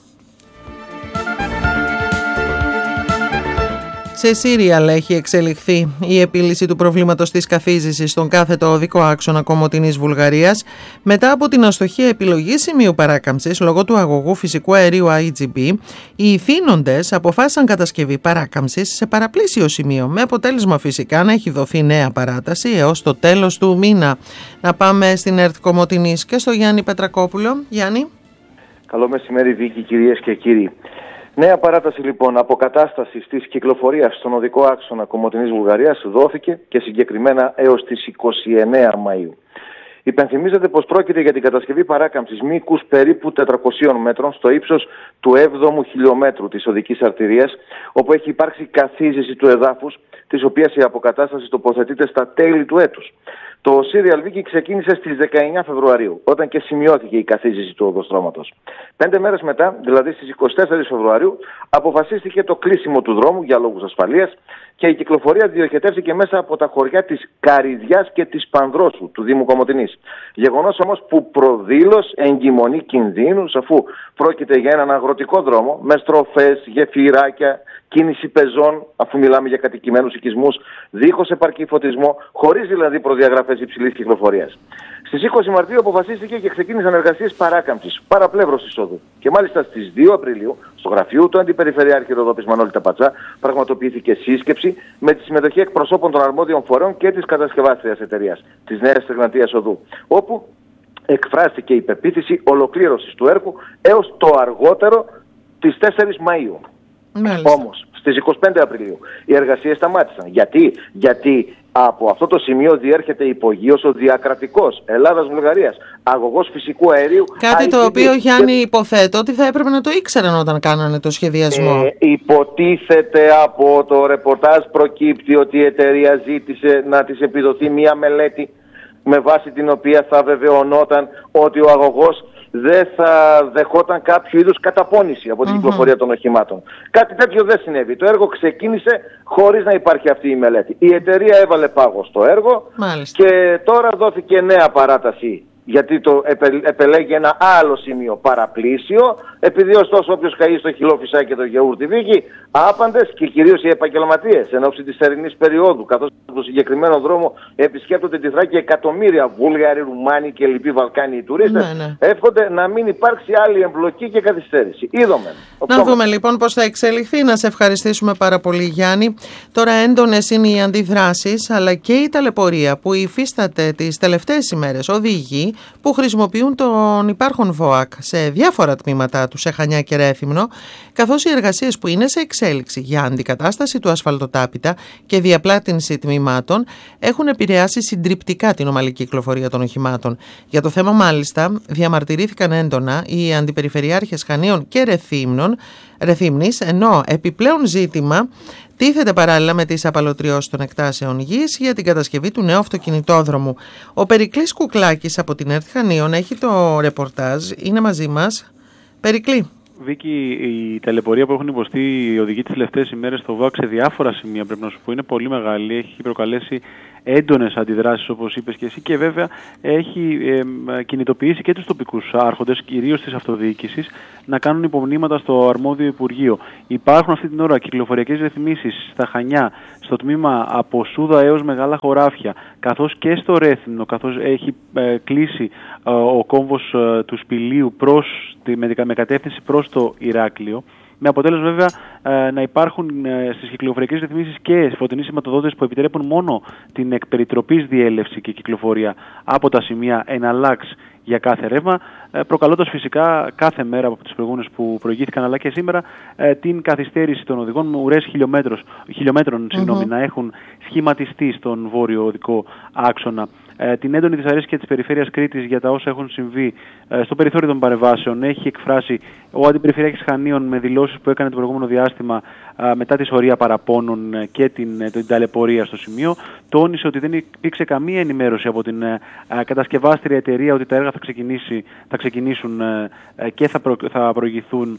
Σε Σύριαλ έχει εξελιχθεί η επίλυση του προβλήματος της καθίζησης στον κάθετο οδικό άξονα Κομοτηνής Βουλγαρίας μετά από την αστοχή επιλογή σημείου παράκαμψης λόγω του αγωγού φυσικού αερίου άι τζι μπι. Οι ηθήνοντες αποφάσισαν κατασκευή παράκαμψης σε παραπλήσιο σημείο, με αποτέλεσμα φυσικά να έχει δοθεί νέα παράταση έως το τέλος του μήνα. Να πάμε στην ΕΡΤ Κομοτηνής και στο Γιάννη Πετρακόπουλο. Γιάννη. Καλό μεσημέρι, Βίκη, κυρίες και κύριοι. Νέα παράταση λοιπόν αποκατάστασης της κυκλοφορίας στον οδικό άξονα Κομοτηνής Βουλγαρίας δόθηκε και συγκεκριμένα έως τις είκοσι εννέα Μαΐου. Υπενθυμίζεται πως πρόκειται για την κατασκευή παράκαμψης μήκους περίπου τετρακοσίων μέτρων στο ύψος του έβδομου χιλιόμετρου της οδικής αρτηρίας, όπου έχει υπάρξει καθίζηση του εδάφους, της οποίας η αποκατάσταση τοποθετείται στα τέλη του έτους. Το Serial Vicky ξεκίνησε στις δεκαεννιά Φεβρουαρίου, όταν και σημειώθηκε η καθίζηση του οδοστρώματος. Πέντε μέρες μετά, δηλαδή στις εικοστή τέταρτη Φεβρουαρίου, αποφασίστηκε το κλείσιμο του δρόμου για λόγους ασφαλείας και η κυκλοφορία διοχετεύτηκε μέσα από τα χωριά της Καρυδιάς και της Πανδρόσου του Δήμου Κομοτηνής. Γεγονός όμως που προδήλωσε εγκυμονή κινδύνου, αφού πρόκειται για έναν αγροτικό δρόμο με στροφές, γεφυράκια, κίνηση πεζών, αφού μιλάμε για κατοικημένους οικισμούς, δίχως επαρκή φωτισμό, χωρίς δηλαδή προδιαγραφές υψηλής κυκλοφορίας. Στις είκοσι Μαρτίου αποφασίστηκε και ξεκίνησαν εργασίες παράκαμψης, παραπλεύρωσης οδού. Και μάλιστα στις δύο Απριλίου, στο γραφείο του Αντιπεριφερειάρχη Ροδόπης Μανώλη Ταπατσά, πραγματοποιήθηκε σύσκεψη με τη συμμετοχή εκπροσώπων των αρμόδιων φορέων και της κατασκευάστριας εταιρείας, της Νέας Εγνατίας Οδού, όπου εκφράστηκε η πεποίθηση ολοκλήρωσης του έργου έως το αργότερο τις τέσσερις Μαΐου. Μάλιστα. Όμως, στις εικοστή πέμπτη Απριλίου οι εργασίες σταμάτησαν. Γιατί? Γιατί από αυτό το σημείο διέρχεται υπογείως ο διακρατικός Ελλάδας-Βουλγαρίας αγωγός φυσικού αερίου. Κάτι το άι τι βι. οποίο, Γιάννη, υποθέτω ότι θα έπρεπε να το ήξεραν όταν κάνανε το σχεδιασμό. Ε, υποτίθεται από το ρεπορτάζ προκύπτει ότι η εταιρεία ζήτησε να της επιδοθεί μία μελέτη με βάση την οποία θα βεβαιωνόταν ότι ο αγωγός δεν θα δεχόταν κάποιο είδους καταπώνηση από την mm-hmm. κυκλοφορία των οχημάτων. Κάτι τέτοιο δεν συνέβη. Το έργο ξεκίνησε χωρίς να υπάρχει αυτή η μελέτη. Η εταιρεία έβαλε πάγο στο έργο. Μάλιστα. Και τώρα δόθηκε νέα παράταση, γιατί το επε, επελέγει ένα άλλο σημείο παραπλήσιο, επειδή ωστόσο όποιος καεί στο χυλό φυσάει και το γιαούρτι βήγει, άπαντες και κυρίως οι επαγγελματίες εν ώψη της θερινής περίοδου, καθώς στο συγκεκριμένο δρόμο επισκέπτονται τη Θράκη εκατομμύρια Βούλγαροι, Ρουμάνοι και λοιποί Βαλκάνιοι τουρίστες, ναι, ναι. εύχονται να μην υπάρξει άλλη εμπλοκή και καθυστέρηση. Είδαμε. Να δούμε λοιπόν πώς θα εξελιχθεί. Να σε ευχαριστήσουμε πάρα πολύ, Γιάννη. Τώρα έντονες είναι οι αντιδράσεις, αλλά και η ταλαιπωρία που υφίσταται τις τελευταίες ημέρες οδηγεί που χρησιμοποιούν τον υπάρχον ΒΟΑΚ σε διάφορα τμήματά του, σε Χανιά και Ρέθυμνο, καθώς οι εργασίες που είναι σε εξέλιξη για αντικατάσταση του ασφαλτοτάπητα και διαπλάτηνση τμήματων έχουν επηρεάσει συντριπτικά την ομαλή κυκλοφορία των οχημάτων. Για το θέμα μάλιστα διαμαρτυρήθηκαν έντονα οι αντιπεριφερειάρχες Χανίων και Ρεθύμνων, Ρεθύμνης, ενώ επιπλέον ζήτημα τίθεται παράλληλα με τις απαλωτριώσεις των εκτάσεων γης για την κατασκευή του νέου αυτοκινητόδρομου. Ο Περικλής Κουκλάκης από την ΕΡΤ Χανίων έχει το ρεπορτάζ, είναι μαζί μας. Περικλή. Βίκη, η ταλαιπωρία που έχουν υποστεί οι οδηγοί τις τελευταίες ημέρες στο ΒΟΑΚ σε διάφορα σημεία, πρέπει να σου πω, είναι πολύ μεγάλη. Έχει προκαλέσει έντονες αντιδράσεις, όπως είπες και εσύ, και βέβαια έχει ε, κινητοποιήσει και τους τοπικούς άρχοντες, κυρίως της αυτοδιοίκησης, να κάνουν υπομνήματα στο αρμόδιο Υπουργείο. Υπάρχουν αυτή την ώρα κυκλοφοριακές ρυθμίσεις στα Χανιά, στο τμήμα από Σούδα έως Μεγάλα Χωράφια, καθώς και στο Ρέθυμνο, καθώς έχει ε, κλείσει ε, ο κόμβος ε, του Σπηλίου προς, με, με κατεύθυνση προς το Ηράκλειο. Με αποτέλεσμα βέβαια να υπάρχουν στις κυκλοφοριακές ρυθμίσεις και φωτεινοί σηματοδότες που επιτρέπουν μόνο την εκπεριτροπής διέλευση και κυκλοφορία από τα σημεία εναλλάξ για κάθε ρεύμα, προκαλώντας φυσικά κάθε μέρα από τις προηγούμενες που προηγήθηκαν, αλλά και σήμερα, την καθυστέρηση των οδηγών με ουρές χιλιόμετρων mm-hmm. συγγνώμη, να έχουν σχηματιστεί στον βόρειο οδικό άξονα. Την έντονη δυσαρέσκεια της περιφέρειας Κρήτης για τα όσα έχουν συμβεί στο περιθώριο των παρεμβάσεων έχει εκφράσει ο Αντιπεριφερειάρχης Χανίων με δηλώσεις που έκανε το προηγούμενο διάστημα μετά τη σωρία παραπώνων και την, την ταλαιπωρία στο σημείο. Τόνισε ότι δεν υπήρξε καμία ενημέρωση από την κατασκευάστρια εταιρεία ότι τα έργα θα, ξεκινήσει, θα ξεκινήσουν και θα, προ, θα προηγηθούν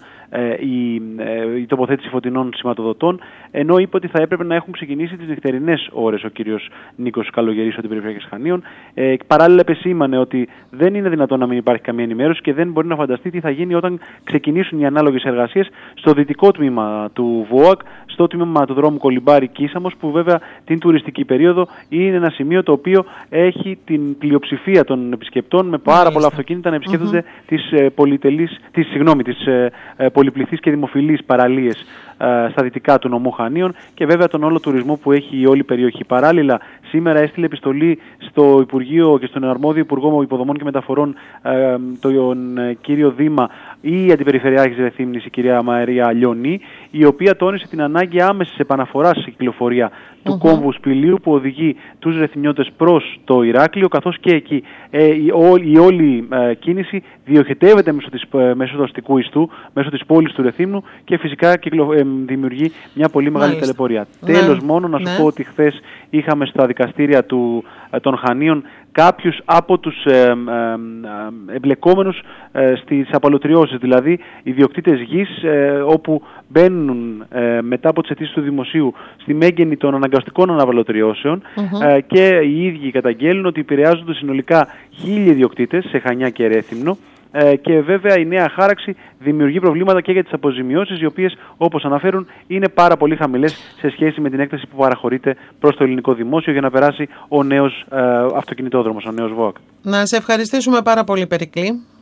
η, η τοποθέτηση φωτεινών σηματοδοτών, ενώ είπε ότι θα έπρεπε να έχουν ξεκινήσει τις νυχτερινές ώρες ο κύριος Νίκος Καλογερής, ο Αντιπεριφερειάρχης Χανίων. Ε, παράλληλα επεσήμανε ότι δεν είναι δυνατόν να μην υπάρχει καμία ενημέρωση και δεν μπορεί να φανταστεί τι θα γίνει όταν ξεκινήσουν οι ανάλογες εργασίες στο δυτικό τμήμα του ΒΟΑΚ, στο τμήμα του δρόμου Κολυμπάρη-Κίσαμος, που βέβαια την τουριστική περίοδο είναι ένα σημείο το οποίο έχει την πλειοψηφία των επισκεπτών με πάρα πολλά αυτοκίνητα να επισκέπτονται mm-hmm. τις, ε, πολυτελείς, τις, συγγνώμη, τις ε, ε, πολυπληθείς και δημοφιλείς παραλίες ε, στα δυτικά του νομού Χανίων και βέβαια τον όλο τουρισμό που έχει η όλη περιοχή. Παράλληλα, σήμερα έστειλε επιστολή στο Υπουργείο και στον αρμόδιο Υπουργό Υποδομών και Μεταφορών, ε, τον ε, κύριο Δήμα, η Αντιπεριφερειάρχης Ρεθύμνης, η κυρία Μαρία Λιονή, η οποία τόνισε την ανάγκη άμεσης επαναφοράς σε κυκλοφορία του mm-hmm. κόμβου Σπηλίου που οδηγεί τους Ρεθυμνιώτες προς το Ηράκλειο, καθώς και εκεί ε, η, ό, η όλη ε, κίνηση διοχετεύεται μέσω, της, ε, μέσω του αστικού ιστού, μέσω της πόλης του Ρεθύμνου και φυσικά κυκλο, ε, δημιουργεί μια πολύ μεγάλη Μάλιστα. ταλαιπωρία. Ναι. Τέλος, μόνο να σου Ναι. πω ότι χθες είχαμε στα δικαστήρια του, των Χανίων κάποιους από τους ε, ε, ε, εμπλεκόμενους ε, στις απαλωτριώσεις, δηλαδή ιδιοκτήτες γης, ε, όπου μπαίνουν ε, μετά από τις αιτήσεις του δημοσίου στη μέγενη των αναγκαστικών αναπαλωτριώσεων Mm-hmm. ε, και οι ίδιοι καταγγέλνουν ότι επηρεάζονται συνολικά χίλιοι ιδιοκτήτες σε Χανιά και Ρέθυμνο. Ε, και βέβαια η νέα χάραξη δημιουργεί προβλήματα και για τις αποζημιώσεις, οι οποίες, όπως αναφέρουν, είναι πάρα πολύ χαμηλές σε σχέση με την έκταση που παραχωρείται προς το ελληνικό δημόσιο για να περάσει ο νέος ε, αυτοκινητόδρομος, ο νέος ΒΟΑΚ. Να σε ευχαριστήσουμε πάρα πολύ, Περικλή.